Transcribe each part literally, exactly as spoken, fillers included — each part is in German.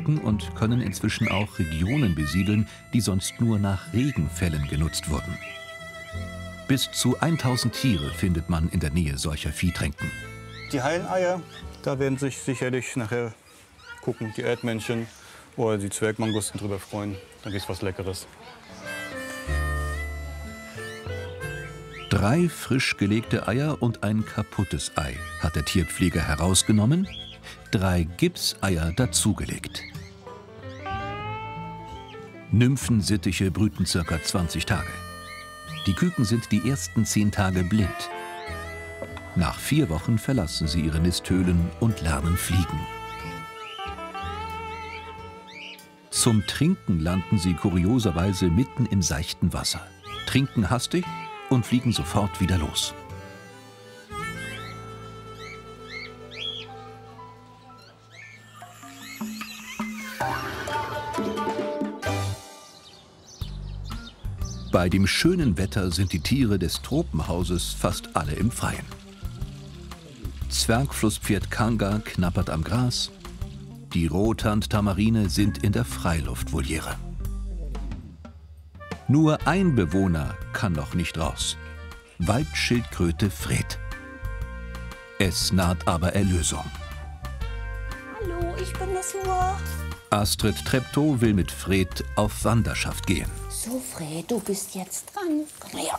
bedecken und können inzwischen auch Regionen besiedeln, die sonst nur nach Regenfällen genutzt wurden. Bis zu tausend Tiere findet man in der Nähe solcher Viehtränken. Die Halleneier, da werden sich sicherlich nachher gucken, die Erdmännchen oder die Zwergmangusten drüber freuen. Dann gibt's was Leckeres. Drei frisch gelegte Eier und ein kaputtes Ei hat der Tierpfleger herausgenommen, drei Gipseier dazugelegt. Nymphensittiche brüten ca. zwanzig Tage. Die Küken sind die ersten zehn Tage blind. Nach vier Wochen verlassen sie ihre Nisthöhlen und lernen fliegen. Zum Trinken landen sie kurioserweise mitten im seichten Wasser, trinken hastig und fliegen sofort wieder los. Bei dem schönen Wetter sind die Tiere des Tropenhauses fast alle im Freien. Zwergflusspferd Kanga knabbert am Gras. Die Rothandtamarine sind in der Freiluftvoliere. Nur ein Bewohner kann noch nicht raus. Waldschildkröte Fred. Es naht aber Erlösung. Hallo, ich bin es nur. Astrid Treptow will mit Fred auf Wanderschaft gehen. So, Fred, du bist jetzt dran. Komm her.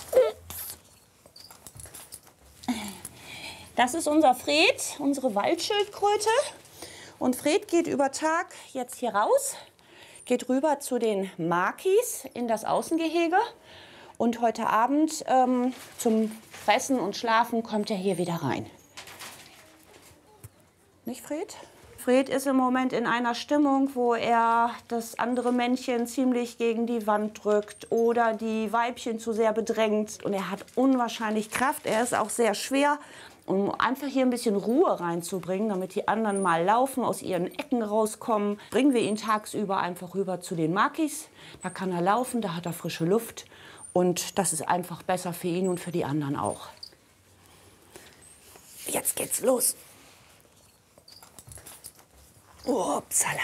Das ist unser Fred, unsere Waldschildkröte. Und Fred geht über Tag jetzt hier raus, geht rüber zu den Makis in das Außengehege. Und heute Abend ähm, zum Fressen und Schlafen kommt er hier wieder rein. Nicht, Fred? Fred ist im Moment in einer Stimmung, wo er das andere Männchen ziemlich gegen die Wand drückt oder die Weibchen zu sehr bedrängt. Und er hat unwahrscheinlich Kraft. Er ist auch sehr schwer, um einfach hier ein bisschen Ruhe reinzubringen, damit die anderen mal laufen, aus ihren Ecken rauskommen. Bringen wir ihn tagsüber einfach rüber zu den Makis. Da kann er laufen, da hat er frische Luft. Und das ist einfach besser für ihn und für die anderen auch. Jetzt geht's los. Upsala.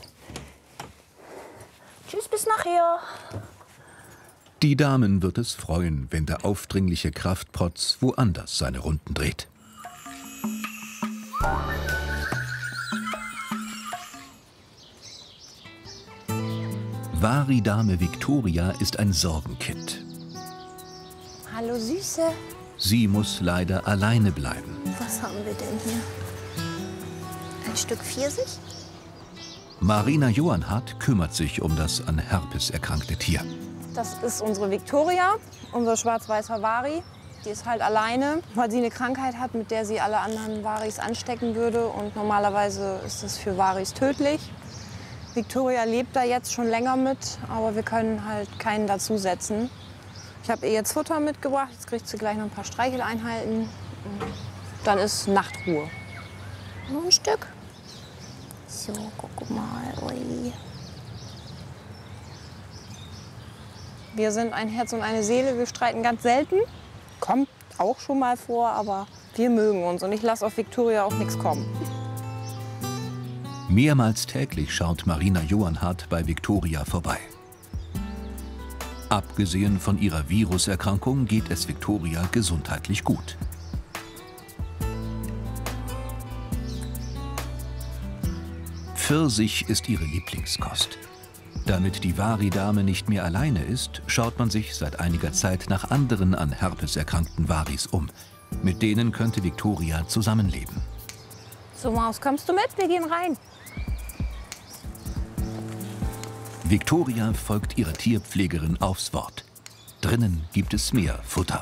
Tschüss, bis nachher. Die Damen wird es freuen, wenn der aufdringliche Kraftprotz woanders seine Runden dreht. Vari-Dame Victoria ist ein Sorgenkind. Hallo, Süße. Sie muss leider alleine bleiben. Was haben wir denn hier? Ein Stück Pfirsich? Marina Johannhardt kümmert sich um das an Herpes erkrankte Tier. Das ist unsere Victoria, unser schwarz-weißer Vari. Die ist halt alleine, weil sie eine Krankheit hat, mit der sie alle anderen Varis anstecken würde. Und normalerweise ist das für Varis tödlich. Victoria lebt da jetzt schon länger mit, aber wir können halt keinen dazusetzen. Ich habe ihr jetzt Futter mitgebracht, jetzt kriegt sie gleich noch ein paar Streicheleinheiten. Und dann ist Nachtruhe. Nur ein Stück. So, guck mal. Ui. Wir sind ein Herz und eine Seele, wir streiten ganz selten. Kommt auch schon mal vor, aber wir mögen uns und ich lasse auf Victoria auch nichts kommen. Mehrmals täglich schaut Marina Johannhardt bei Victoria vorbei. Abgesehen von ihrer Viruserkrankung geht es Victoria gesundheitlich gut. Pfirsich ist ihre Lieblingskost. Damit die Vari-Dame nicht mehr alleine ist, schaut man sich seit einiger Zeit nach anderen an Herpes erkrankten Varis um. Mit denen könnte Victoria zusammenleben. So, Maus, kommst du mit? Wir gehen rein. Victoria folgt ihrer Tierpflegerin aufs Wort. Drinnen gibt es mehr Futter.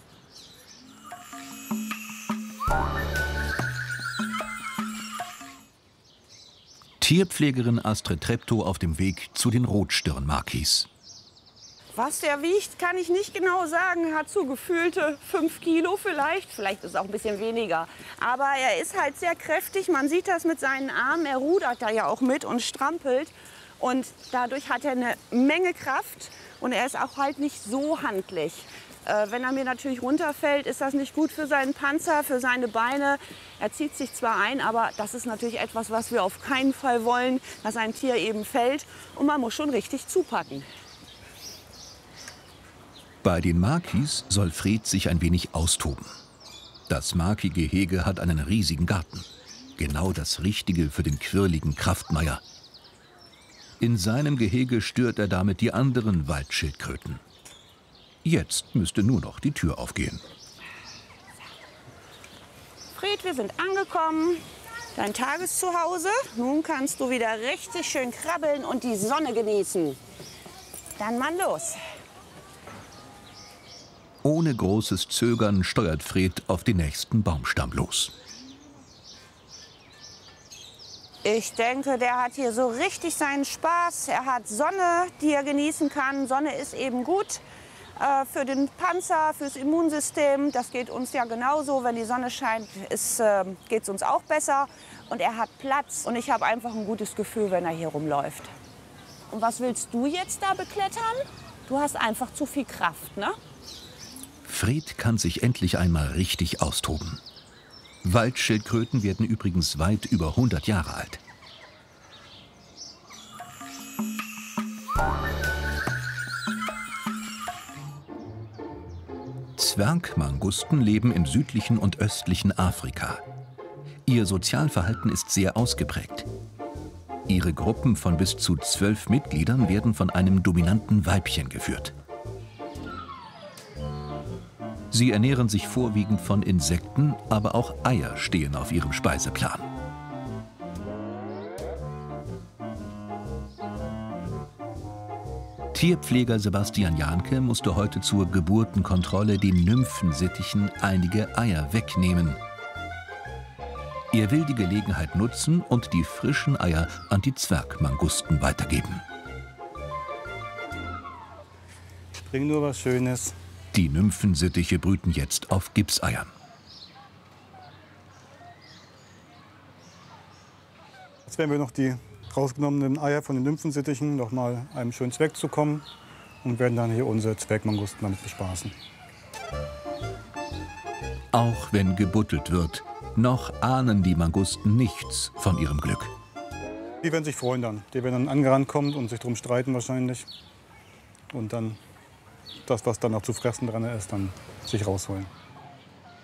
Tierpflegerin Astrid Treptow auf dem Weg zu den Rotstirnmakis. Was der wiegt, kann ich nicht genau sagen. Hat so gefühlte fünf Kilo vielleicht. Vielleicht ist es auch ein bisschen weniger. Aber er ist halt sehr kräftig. Man sieht das mit seinen Armen. Er rudert da ja auch mit und strampelt. Und dadurch hat er eine Menge Kraft und er ist auch halt nicht so handlich. Äh, wenn er mir natürlich runterfällt, ist das nicht gut für seinen Panzer, für seine Beine. Er zieht sich zwar ein, aber das ist natürlich etwas, was wir auf keinen Fall wollen, dass ein Tier eben fällt. Und man muss schon richtig zupacken. Bei den Makis soll Fred sich ein wenig austoben. Das Maki-Gehege hat einen riesigen Garten. Genau das Richtige für den quirligen Kraftmeier. In seinem Gehege stört er damit die anderen Waldschildkröten. Jetzt müsste nur noch die Tür aufgehen. Fred, wir sind angekommen. Dein Tageszuhause. Nun kannst du wieder richtig schön krabbeln und die Sonne genießen. Dann mal los. Ohne großes Zögern steuert Fred auf den nächsten Baumstamm los. Ich denke, der hat hier so richtig seinen Spaß. Er hat Sonne, die er genießen kann. Sonne ist eben gut äh, für den Panzer, fürs Immunsystem. Das geht uns ja genauso. Wenn die Sonne scheint, äh, geht es uns auch besser. Und er hat Platz. Und ich habe einfach ein gutes Gefühl, wenn er hier rumläuft. Und was willst du jetzt da beklettern? Du hast einfach zu viel Kraft, ne? Fred kann sich endlich einmal richtig austoben. Waldschildkröten werden übrigens weit über hundert Jahre alt. Zwergmangusten leben im südlichen und östlichen Afrika. Ihr Sozialverhalten ist sehr ausgeprägt. Ihre Gruppen von bis zu zwölf Mitgliedern werden von einem dominanten Weibchen geführt. Sie ernähren sich vorwiegend von Insekten, aber auch Eier stehen auf ihrem Speiseplan. Tierpfleger Sebastian Jahnke musste heute zur Geburtenkontrolle den Nymphensittichen einige Eier wegnehmen. Er will die Gelegenheit nutzen und die frischen Eier an die Zwergmangusten weitergeben. Bring nur was Schönes. Die Nymphensittiche brüten jetzt auf Gipseiern. Jetzt werden wir noch die rausgenommenen Eier von den Nymphensittichen noch mal einem schönen Zweck zukommen und werden dann hier unsere Zwergmangusten damit bespaßen. Auch wenn gebuddelt wird, noch ahnen die Mangusten nichts von ihrem Glück. Die werden sich freuen dann. Die werden dann angerannt kommen und sich drum streiten wahrscheinlich. Und dann das, was dann noch zu fressen dran ist, dann sich rausholen.